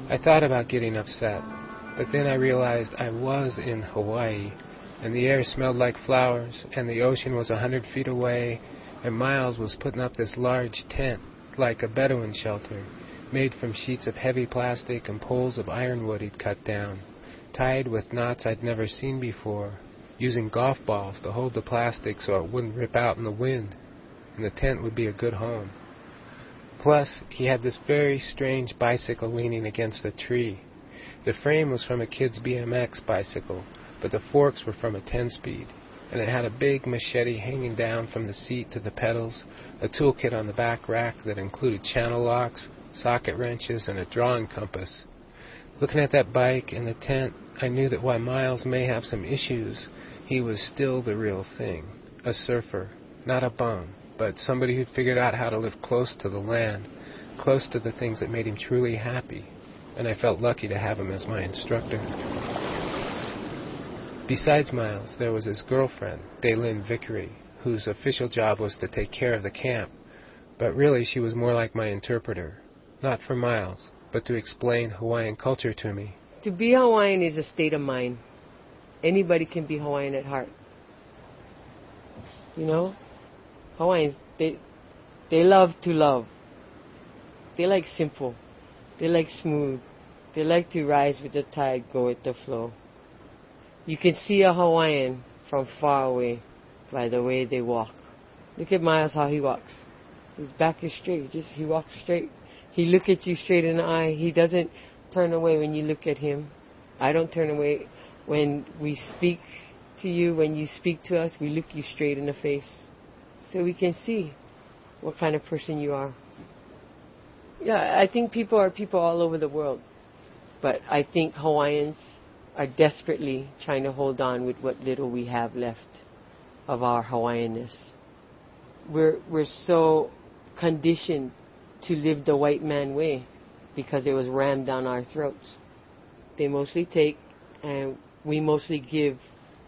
I thought about getting upset, but then I realized I was in Hawaii, and the air smelled like flowers, and the ocean was 100 feet away, and Miles was putting up this large tent, like a Bedouin shelter, made from sheets of heavy plastic and poles of ironwood he'd cut down, tied with knots I'd never seen before, using golf balls to hold the plastic so it wouldn't rip out in the wind, and the tent would be a good home. Plus, he had this very strange bicycle leaning against a tree. The frame was from a kid's BMX bicycle, but the forks were from a 10-speed, and it had a big machete hanging down from the seat to the pedals, a toolkit on the back rack that included channel locks, socket wrenches, and a drawing compass. Looking at that bike and the tent, I knew that while Miles may have some issues, he was still the real thing, a surfer, not a bum, but somebody who'd figured out how to live close to the land, close to the things that made him truly happy, and I felt lucky to have him as my instructor. Besides Miles, there was his girlfriend, Daylin Vickery, whose official job was to take care of the camp, but really she was more like my interpreter, not for Miles, but to explain Hawaiian culture to me. To be Hawaiian is a state of mind. Anybody can be Hawaiian at heart. You know? Hawaiians, they love to love. They like simple. They like smooth. They like to rise with the tide, go with the flow. You can see a Hawaiian from far away by the way they walk. Look at Miles, how he walks. His back is straight. He walks straight. He looks at you straight in the eye. He doesn't turn away when you look at him. I don't turn away when we speak to you. When you speak to us, we look you straight in the face, so we can see what kind of person you are. Yeah, I think people are people all over the world. But I think Hawaiians are desperately trying to hold on with what little we have left of our Hawaiianness. We're so conditioned to live the white man way because it was rammed down our throats. They mostly take and we mostly give.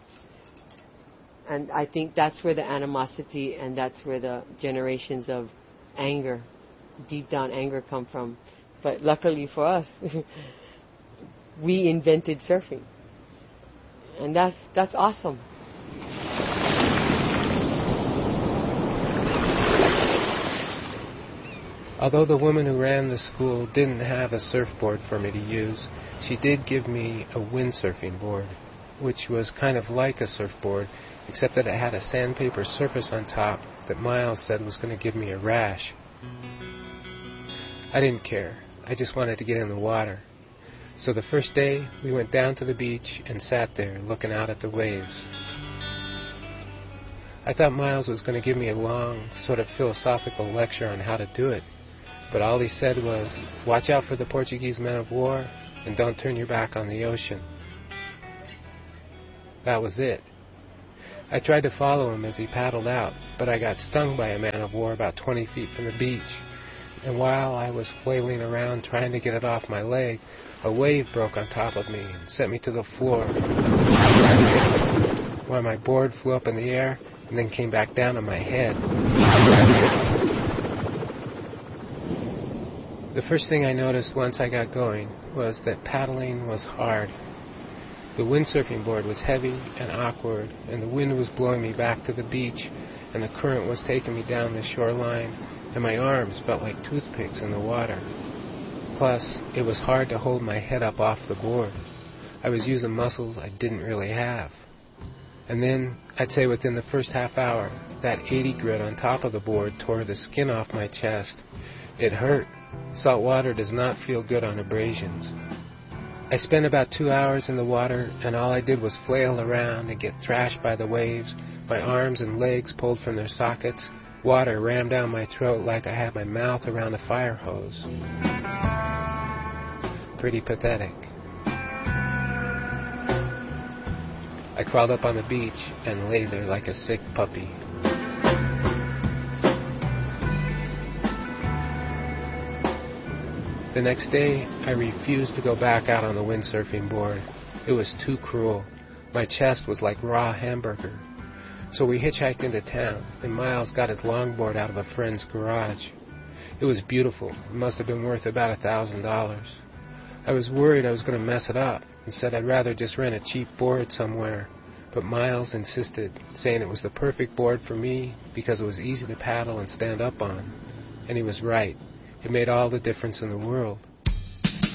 And I think that's where the animosity and that's where the generations of anger, deep down anger, come from. But luckily for us, we invented surfing. And that's awesome. Although the woman who ran the school didn't have a surfboard for me to use, she did give me a windsurfing board, which was kind of like a surfboard, except that it had a sandpaper surface on top that Miles said was going to give me a rash. I didn't care. I just wanted to get in the water. So the first day, we went down to the beach and sat there looking out at the waves. I thought Miles was going to give me a long, sort of philosophical lecture on how to do it, but all he said was, watch out for the Portuguese men of war and don't turn your back on the ocean. That was it. I tried to follow him as he paddled out, but I got stung by a man of war about 20 feet from the beach, and while I was flailing around trying to get it off my leg, a wave broke on top of me and sent me to the floor, while my board flew up in the air and then came back down on my head. The first thing I noticed once I got going was that paddling was hard. The windsurfing board was heavy and awkward, and the wind was blowing me back to the beach, and the current was taking me down the shoreline, and my arms felt like toothpicks in the water. Plus, it was hard to hold my head up off the board. I was using muscles I didn't really have. And then, I'd say within the first half hour, that 80 grit on top of the board tore the skin off my chest. It hurt. Salt water does not feel good on abrasions. I spent about 2 hours in the water, and all I did was flail around and get thrashed by the waves, my arms and legs pulled from their sockets, water rammed down my throat like I had my mouth around a fire hose. Pretty pathetic. I crawled up on the beach and lay there like a sick puppy. The next day, I refused to go back out on the windsurfing board. It was too cruel. My chest was like raw hamburger. So we hitchhiked into town, and Miles got his longboard out of a friend's garage. It was beautiful. It must have been worth about $1,000. I was worried I was going to mess it up and said I'd rather just rent a cheap board somewhere. But Miles insisted, saying it was the perfect board for me because it was easy to paddle and stand up on. And he was right. It made all the difference in the world.